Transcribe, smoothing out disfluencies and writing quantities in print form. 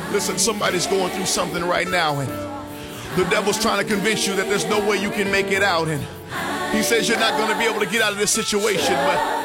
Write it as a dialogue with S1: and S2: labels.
S1: Listen, somebody's going through something right now, and the devil's trying to convince you that there's no way you can make it out, and he says you're not going to be able to get out of this situation, but